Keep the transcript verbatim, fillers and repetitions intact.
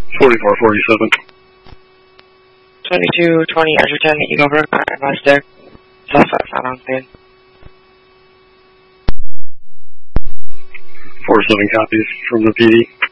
forty-four forty-seven. twenty-two twenty Edgerton, Eagle Brook, advise deck. Suspect found on scene. four seven copies from the P D.